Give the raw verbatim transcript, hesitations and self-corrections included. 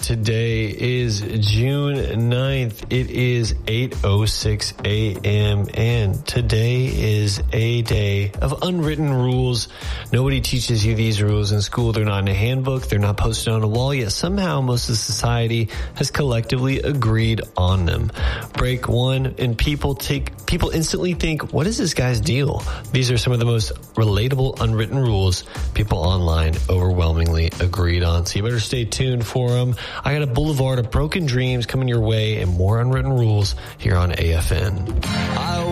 Today is June ninth. It is eight oh six a.m. and today is a day of unwritten rules. Nobody teaches you these rules in school. They're not in a handbook. They're not posted on a wall, yet somehow most of society has collectively agreed on them. Break one, and people take people instantly think, what is this guy's deal? These are some of the most relatable unwritten rules people online overwhelmingly agreed on. So you better stay tuned for them. I got a boulevard of broken dreams coming your way and more unwritten rules here on A F N. I